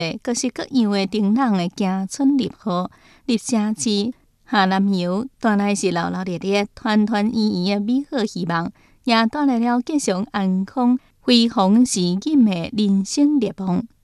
各式各样的灯笼的行春入户、入城市、下南游，带来是热热烈烈、团团圆圆的美好希望，也带来了吉祥安康、辉煌时景的人生热望。